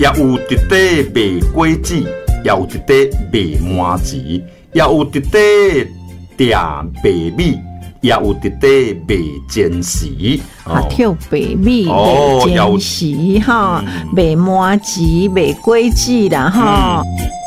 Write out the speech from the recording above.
也有伫底卖果子，也有伫底卖麻糍，也有伫底订白米。也有伫底卖煎食， 跳白米、卖煎食哈，卖麻糍、卖果子啦哈。